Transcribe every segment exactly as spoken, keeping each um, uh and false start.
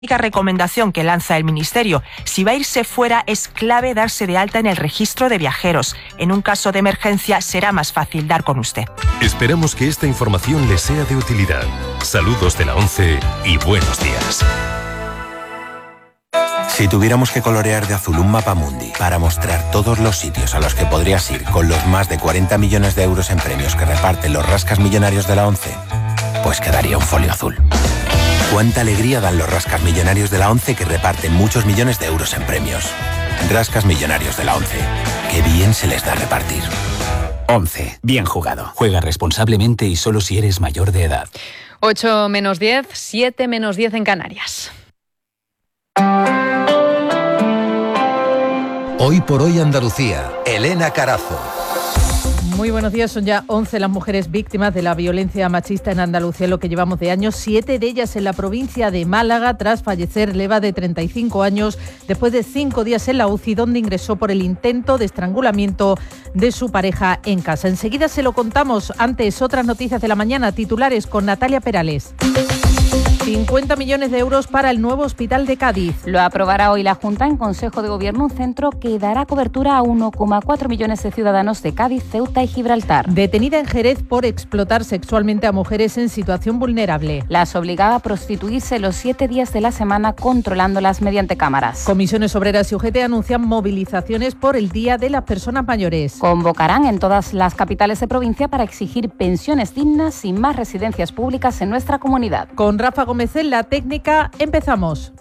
La única recomendación que lanza el Ministerio: si va a irse fuera, es clave darse de alta en el registro de viajeros. En un caso de emergencia será más fácil dar con usted. Esperamos que esta información le sea de utilidad. Saludos de la ONCE y buenos días. Si tuviéramos que colorear de azul un mapamundi para mostrar todos los sitios a los que podrías ir con los más de cuarenta millones de euros en premios que reparten los rascas millonarios de la ONCE, pues quedaría un folio azul. Cuánta alegría dan los rascas millonarios de la ONCE que reparten muchos millones de euros en premios. Rascas millonarios de la ONCE. Qué bien se les da repartir. ONCE. Bien jugado. Juega responsablemente y solo si eres mayor de edad. ocho menos diez, siete menos diez en Canarias. Hoy por hoy Andalucía. Elena Carazo. Muy buenos días. Son ya once las mujeres víctimas de la violencia machista en Andalucía, lo que llevamos de año. Siete de ellas en la provincia de Málaga, tras fallecer Leva, de treinta y cinco años, después de cinco días en la U C I, donde ingresó por el intento de estrangulamiento de su pareja en casa. Enseguida se lo contamos. Antes, otras noticias de la mañana, titulares con Natalia Perales. cincuenta millones de euros para el nuevo hospital de Cádiz. Lo aprobará hoy la Junta en Consejo de Gobierno, un centro que dará cobertura a uno coma cuatro millones de ciudadanos de Cádiz, Ceuta y Gibraltar. Detenida en Jerez por explotar sexualmente a mujeres en situación vulnerable. Las obligaba a prostituirse los siete días de la semana, controlándolas mediante cámaras. Comisiones Obreras y U G T anuncian movilizaciones por el Día de las Personas Mayores. Convocarán en todas las capitales de provincia para exigir pensiones dignas y más residencias públicas en nuestra comunidad. Con Rafa Gómez en la técnica, empezamos.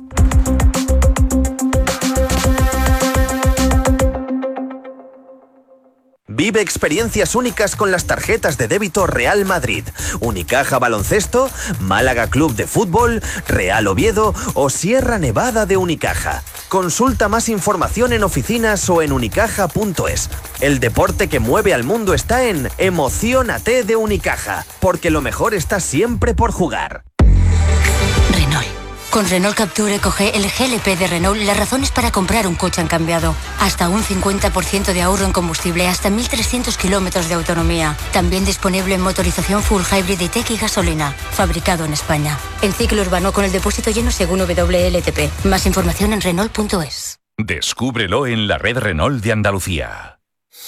Vive experiencias únicas con las tarjetas de débito Real Madrid, Unicaja Baloncesto, Málaga Club de Fútbol, Real Oviedo o Sierra Nevada de Unicaja. Consulta más información en oficinas o en unicaja punto es. El deporte que mueve al mundo está en Emociónate de Unicaja, porque lo mejor está siempre por jugar. Renault. Con Renault Captur Eco G, el G L P de Renault, las razones para comprar un coche han cambiado. Hasta un cincuenta por ciento de ahorro en combustible, hasta mil trescientos kilómetros de autonomía. También disponible en motorización full hybrid, E-Tech y gasolina. Fabricado en España. En ciclo urbano con el depósito lleno según W L T P. Más información en Renault punto es. Descúbrelo en la red Renault de Andalucía.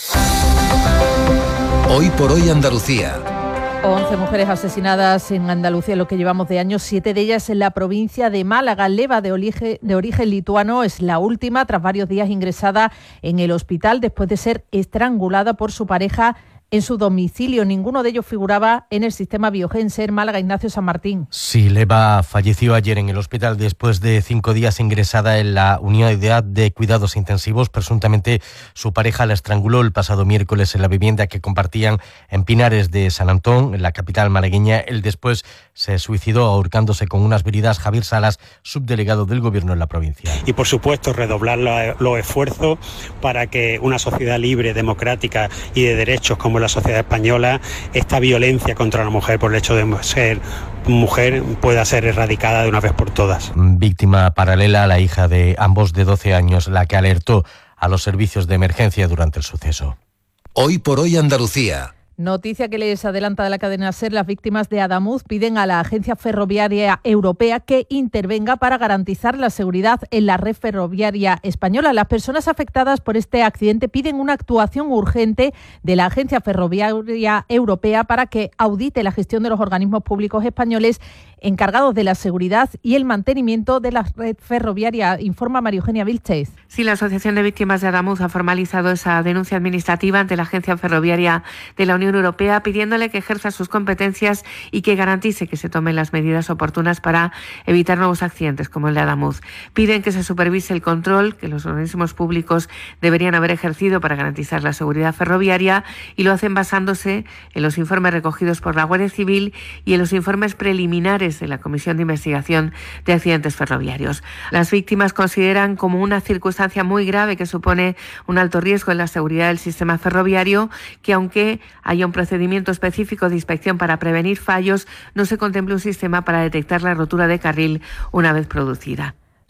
Hoy por hoy Andalucía. once mujeres asesinadas en Andalucía, lo que llevamos de año, siete de ellas en la provincia de Málaga. Leva, de origen, de origen lituano, es la última, tras varios días ingresada en el hospital después de ser estrangulada por su pareja en su domicilio. Ninguno de ellos figuraba en el sistema Biogenser. Málaga, Ignacio San Martín. Sí, Leva falleció ayer en el hospital después de cinco días ingresada en la unidad de cuidados intensivos. Presuntamente su pareja la estranguló el pasado miércoles en la vivienda que compartían en Pinares de San Antón, en la capital malagueña. Él después se suicidó ahorcándose con unas bridas. Javier Salas, subdelegado del Gobierno en la provincia. Y por supuesto redoblar los esfuerzos para que una sociedad libre, democrática y de derechos como la sociedad española, esta violencia contra la mujer por el hecho de ser mujer pueda ser erradicada de una vez por todas. Víctima paralela, la hija de ambos de doce años, la que alertó a los servicios de emergencia durante el suceso. Hoy por hoy Andalucía. Noticia que les adelanta de la cadena SER. Las víctimas de Adamuz piden a la Agencia Ferroviaria Europea que intervenga para garantizar la seguridad en la red ferroviaria española. Las personas afectadas por este accidente piden una actuación urgente de la Agencia Ferroviaria Europea para que audite la gestión de los organismos públicos españoles encargados de la seguridad y el mantenimiento de la red ferroviaria, informa María Eugenia Vilchez. Sí, la Asociación de Víctimas de Adamuz ha formalizado esa denuncia administrativa ante la Agencia Ferroviaria de la Unión Europea, pidiéndole que ejerza sus competencias y que garantice que se tomen las medidas oportunas para evitar nuevos accidentes como el de Adamuz. Piden que se supervise el control que los organismos públicos deberían haber ejercido para garantizar la seguridad ferroviaria, y lo hacen basándose en los informes recogidos por la Guardia Civil y en los informes preliminares de la Comisión de Investigación de Accidentes Ferroviarios. Las víctimas consideran como una circunstancia muy grave que supone un alto riesgo en la seguridad del sistema ferroviario que, aunque haya un procedimiento específico de inspección para prevenir fallos, no se contemple un sistema para detectar la rotura de carril una vez producida.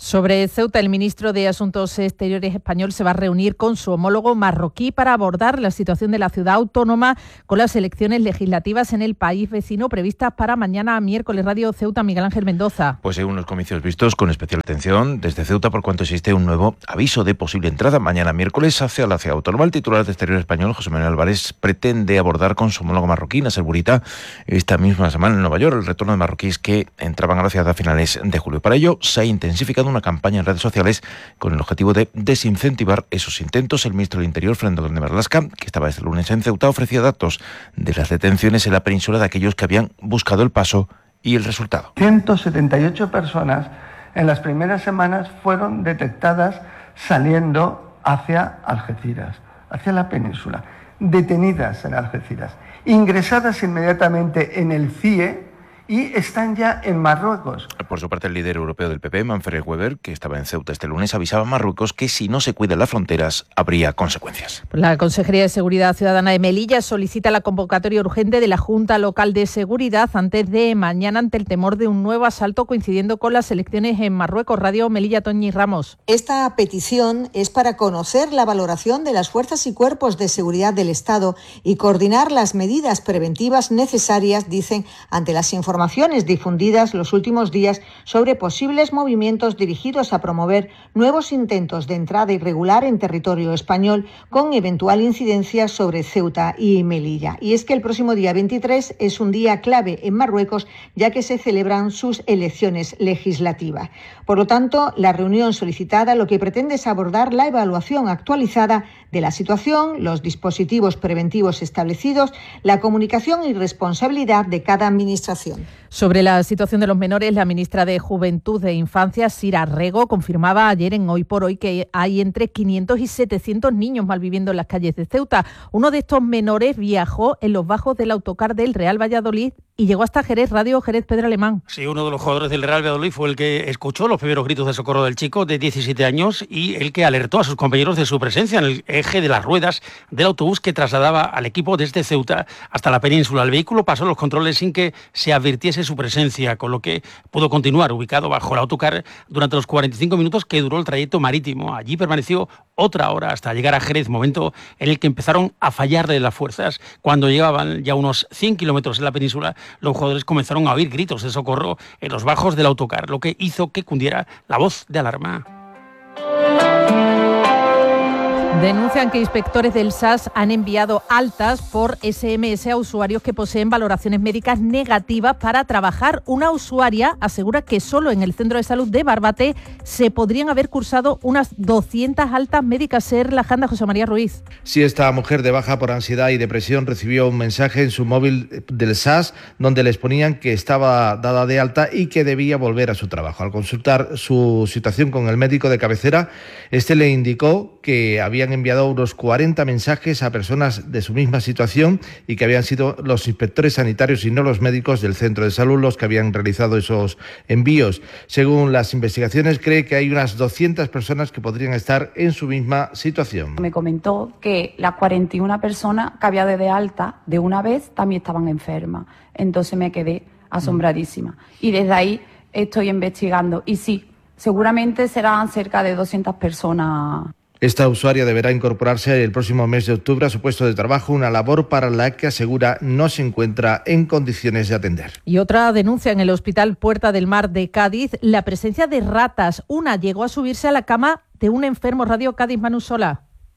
Sobre Ceuta, el ministro de Asuntos Exteriores español se va a reunir con su homólogo marroquí para abordar la situación de la ciudad autónoma con las elecciones legislativas en el país vecino previstas para mañana miércoles. Radio Ceuta, Miguel Ángel Mendoza. Pues según los comicios vistos con especial atención desde Ceuta, por cuanto existe un nuevo aviso de posible entrada mañana miércoles hacia la ciudad autónoma. El titular de Exterior español, José Manuel Álvarez, pretende abordar con su homólogo marroquí, Nasser Bourita, esta misma semana en Nueva York el retorno de marroquíes que entraban a la ciudad a finales de julio. Para ello se ha intensificado una campaña en redes sociales con el objetivo de desincentivar esos intentos. El ministro del Interior, Fernando Grande Marlaska, que estaba este lunes en Ceuta, ofrecía datos de las detenciones en la península de aquellos que habían buscado el paso y el resultado. ciento setenta y ocho personas en las primeras semanas fueron detectadas saliendo hacia Algeciras, hacia la península, detenidas en Algeciras, ingresadas inmediatamente en el C I E, y están ya en Marruecos. Por su parte, el líder europeo del P P, Manfred Weber, que estaba en Ceuta este lunes, avisaba a Marruecos que si no se cuidan las fronteras habría consecuencias. La Consejería de Seguridad Ciudadana de Melilla solicita la convocatoria urgente de la Junta Local de Seguridad antes de mañana ante el temor de un nuevo asalto coincidiendo con las elecciones en Marruecos. Radio Melilla, Toñi Ramos. Esta petición es para conocer la valoración de las fuerzas y cuerpos de seguridad del Estado y coordinar las medidas preventivas necesarias, dicen, ante las informaciones difundidas los últimos días sobre posibles movimientos dirigidos a promover nuevos intentos de entrada irregular en territorio español con eventual incidencia sobre Ceuta y Melilla. Y es que el próximo día veintitrés es un día clave en Marruecos, ya que se celebran sus elecciones legislativas. Por lo tanto, la reunión solicitada lo que pretende es abordar la evaluación actualizada de la situación, los dispositivos preventivos establecidos, la comunicación y responsabilidad de cada administración. Sobre la situación de los menores, la ministra de Juventud e Infancia, Sira Rego, confirmaba ayer en Hoy por Hoy que hay entre quinientos y setecientos niños malviviendo en las calles de Ceuta. Uno de estos menores viajó en los bajos del autocar del Real Valladolid y llegó hasta Jerez. Radio Jerez, Pedro Alemán. Sí, uno de los jugadores del Real Valladolid fue el que escuchó los primeros gritos de socorro del chico de diecisiete años y el que alertó a sus compañeros de su presencia en el eje de las ruedas del autobús que trasladaba al equipo desde Ceuta hasta la península. El vehículo pasó los controles sin que se advirtiese su presencia, con lo que pudo continuar ubicado bajo el autocar durante los cuarenta y cinco minutos que duró el trayecto marítimo. Allí permaneció otra hora hasta llegar a Jerez, momento en el que empezaron a fallarle las fuerzas. Cuando llevaban ya unos cien kilómetros en la península, los jugadores comenzaron a oír gritos de socorro en los bajos del autocar, lo que hizo que cundiera la voz de alarma. Denuncian que inspectores del S A S han enviado altas por ese eme ese a usuarios que poseen valoraciones médicas negativas para trabajar. Una usuaria asegura que solo en el centro de salud de Barbate se podrían haber cursado unas doscientas altas médicas. Ser la Janda, José María Ruiz. Sí, esta mujer de baja por ansiedad y depresión recibió un mensaje en su móvil del S A S donde les ponían que estaba dada de alta y que debía volver a su trabajo. Al consultar su situación con el médico de cabecera, este le indicó que habían enviado unos cuarenta mensajes a personas de su misma situación y que habían sido los inspectores sanitarios y no los médicos del centro de salud los que habían realizado esos envíos. Según las investigaciones, cree que hay unas doscientas personas que podrían estar en su misma situación. Me comentó que las cuarenta y una personas que había de alta de una vez también estaban enfermas. Entonces me quedé asombradísima. Y desde ahí estoy investigando. Y sí, seguramente serán cerca de doscientas personas. Esta usuaria deberá incorporarse el próximo mes de octubre a su puesto de trabajo, una labor para la que asegura no se encuentra en condiciones de atender. Y otra denuncia en el Hospital Puerta del Mar de Cádiz, la presencia de ratas. Una llegó a subirse a la cama de un enfermo. Radio Cádiz, Manu Sola.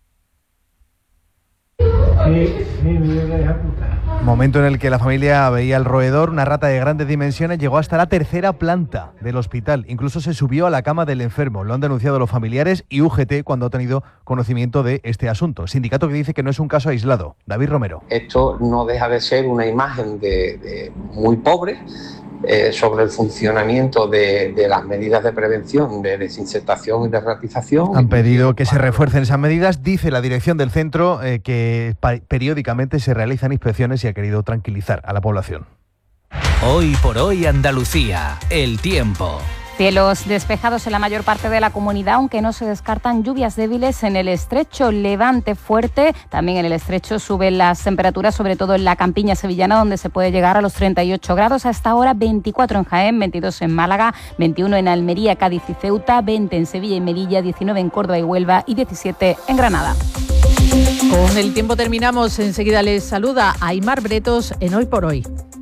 Momento en el que la familia veía el roedor, una rata de grandes dimensiones, llegó hasta la tercera planta del hospital. Incluso se subió a la cama del enfermo. Lo han denunciado los familiares y U G T cuando ha tenido conocimiento de este asunto. Sindicato que dice que no es un caso aislado. David Romero. Esto no deja de ser una imagen de, de muy pobre eh, sobre el funcionamiento de, de las medidas de prevención, de desinsectación y de ratización. Han pedido que se refuercen esas medidas. Dice la dirección del centro eh, que pa- periódicamente se realizan inspecciones y ha querido tranquilizar a la población. Hoy por hoy Andalucía, el tiempo. Cielos despejados en la mayor parte de la comunidad, aunque no se descartan lluvias débiles en el estrecho, levante fuerte. También en el estrecho suben las temperaturas, sobre todo en la campiña sevillana, donde se puede llegar a los treinta y ocho grados. Hasta ahora veinticuatro en Jaén, veintidós en Málaga, veintiuno en Almería, Cádiz y Ceuta, veinte en Sevilla y Melilla, diecinueve en Córdoba y Huelva y diecisiete en Granada. Con el tiempo terminamos. Enseguida les saluda Aimar Bretos en Hoy por Hoy.